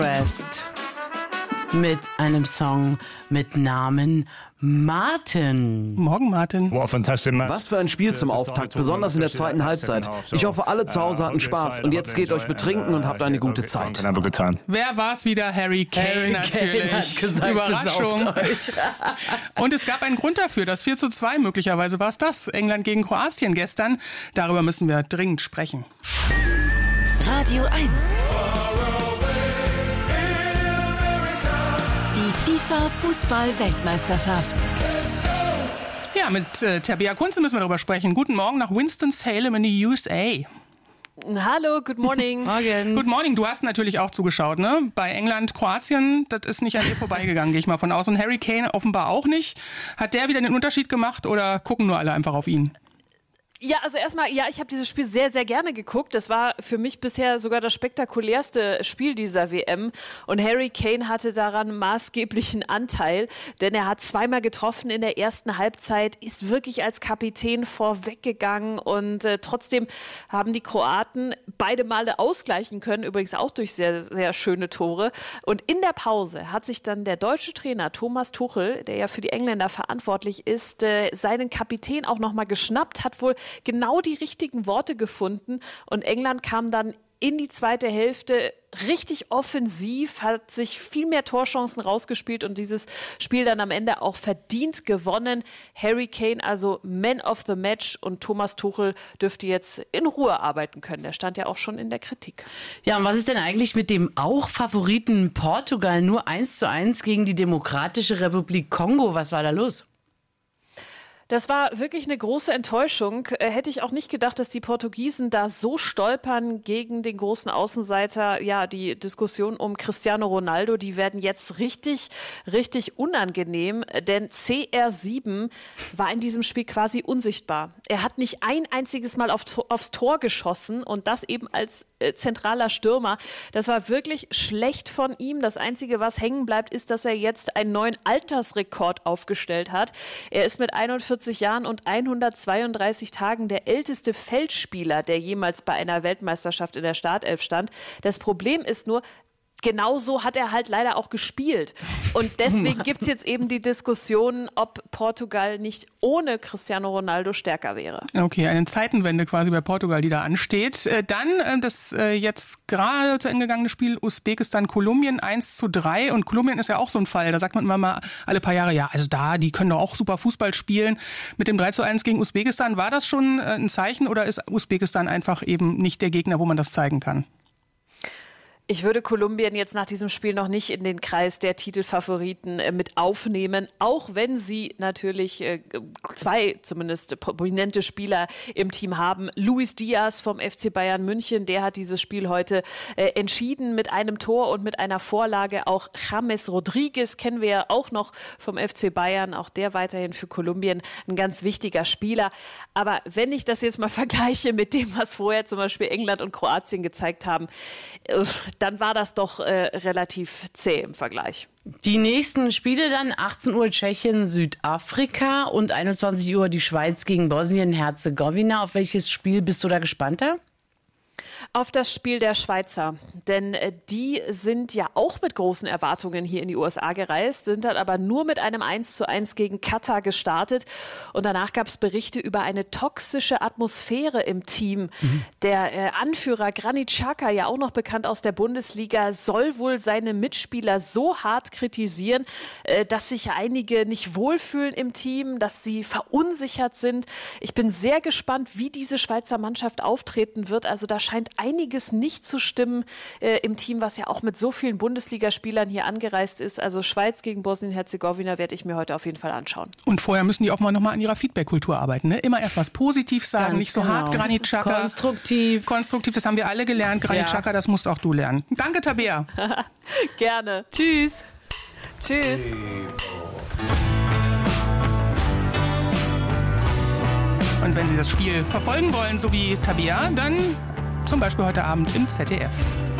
West mit einem Song mit Namen Martin. Morgen, Martin. Was für ein Spiel zum Auftakt, besonders in der zweiten Halbzeit. Ich hoffe, alle zu Hause hatten Spaß und jetzt geht euch betrinken und habt eine gute Zeit. Wer war's wieder? Harry Kane natürlich. Hat gesagt, Überraschung. Und es gab einen Grund dafür, das 4:2 möglicherweise war es das. England gegen Kroatien gestern. Darüber müssen wir dringend sprechen. Radio 1. Die FIFA-Fußball-Weltmeisterschaft. Ja, mit Tabea Kunze müssen wir darüber sprechen. Guten Morgen nach Winston-Salem in die USA. Hallo, good morning. Morgen. Good morning, du hast natürlich auch zugeschaut, ne? Bei England, Kroatien, das ist nicht an dir vorbeigegangen, gehe ich mal von aus. Und Harry Kane offenbar auch nicht. Hat der wieder den Unterschied gemacht oder gucken nur alle einfach auf ihn? Ja, also erstmal, ich habe dieses Spiel sehr, sehr gerne geguckt. Das war für mich bisher sogar das spektakulärste Spiel dieser WM. Und Harry Kane hatte daran maßgeblichen Anteil, denn er hat zweimal getroffen in der ersten Halbzeit, ist wirklich als Kapitän vorweggegangen und trotzdem haben die Kroaten beide Male ausgleichen können, übrigens auch durch sehr, sehr schöne Tore. Und in der Pause hat sich dann der deutsche Trainer Thomas Tuchel, der ja für die Engländer verantwortlich ist, seinen Kapitän auch nochmal geschnappt, hat wohl genau die richtigen Worte gefunden und England kam dann in die zweite Hälfte richtig offensiv, hat sich viel mehr Torchancen rausgespielt und dieses Spiel dann am Ende auch verdient gewonnen. Harry Kane also Man of the Match und Thomas Tuchel dürfte jetzt in Ruhe arbeiten können. Der stand ja auch schon in der Kritik. Ja, und was ist denn eigentlich mit dem auch Favoriten Portugal? Nur 1:1 gegen die Demokratische Republik Kongo. Was war da los? Das war wirklich eine große Enttäuschung. Hätte ich auch nicht gedacht, dass die Portugiesen da so stolpern gegen den großen Außenseiter. Ja, die Diskussion um Cristiano Ronaldo, die werden jetzt richtig, richtig unangenehm. Denn CR7 war in diesem Spiel quasi unsichtbar. Er hat nicht ein einziges Mal aufs Tor geschossen und das eben als zentraler Stürmer. Das war wirklich schlecht von ihm. Das Einzige, was hängen bleibt, ist, dass er jetzt einen neuen Altersrekord aufgestellt hat. Er ist mit 41 Jahren und 132 Tagen der älteste Feldspieler, der jemals bei einer Weltmeisterschaft in der Startelf stand. Das Problem ist nur, genauso hat er halt leider auch gespielt. Und deswegen gibt es jetzt eben die Diskussion, ob Portugal nicht ohne Cristiano Ronaldo stärker wäre. Okay, eine Zeitenwende quasi bei Portugal, die da ansteht. Dann das jetzt gerade zu Ende gegangene Spiel Usbekistan-Kolumbien 1:3. Und Kolumbien ist ja auch so ein Fall. Da sagt man immer mal alle paar Jahre, ja, also die können doch auch super Fußball spielen. Mit dem 3:1 gegen Usbekistan, war das schon ein Zeichen oder ist Usbekistan einfach eben nicht der Gegner, wo man das zeigen kann? Ich würde Kolumbien jetzt nach diesem Spiel noch nicht in den Kreis der Titelfavoriten mit aufnehmen, auch wenn sie natürlich zwei zumindest prominente Spieler im Team haben. Luis Diaz vom FC Bayern München, der hat dieses Spiel heute entschieden mit einem Tor und mit einer Vorlage. Auch James Rodriguez kennen wir ja auch noch vom FC Bayern, auch der weiterhin für Kolumbien ein ganz wichtiger Spieler. Aber wenn ich das jetzt mal vergleiche mit dem, was vorher zum Beispiel England und Kroatien gezeigt haben, dann war das doch relativ zäh im Vergleich. Die nächsten Spiele dann 18 Uhr Tschechien, Südafrika und 21 Uhr die Schweiz gegen Bosnien-Herzegowina. Auf welches Spiel bist du da gespannter? Auf das Spiel der Schweizer, denn die sind ja auch mit großen Erwartungen hier in die USA gereist, sind dann aber nur mit einem 1:1 gegen Katar gestartet und danach gab es Berichte über eine toxische Atmosphäre im Team. Der Anführer Granit Xhaka, ja auch noch bekannt aus der Bundesliga, soll wohl seine Mitspieler so hart kritisieren, dass sich einige nicht wohlfühlen im Team, dass sie verunsichert sind. Ich bin sehr gespannt, wie diese Schweizer Mannschaft auftreten wird. Also da scheint einiges nicht zu stimmen im Team, was ja auch mit so vielen Bundesligaspielern hier angereist ist. Also Schweiz gegen Bosnien-Herzegowina werde ich mir heute auf jeden Fall anschauen. Und vorher müssen die auch mal nochmal an ihrer Feedback-Kultur arbeiten. Ne? Immer erst was positiv sagen, Ganz nicht so genau. hart Granit Xhaka. Konstruktiv, das haben wir alle gelernt. Granit Xhaka, das musst auch du lernen. Danke, Tabea. Gerne. Tschüss. Tschüss. Und wenn Sie das Spiel verfolgen wollen, so wie Tabea, dann zum Beispiel heute Abend im ZDF.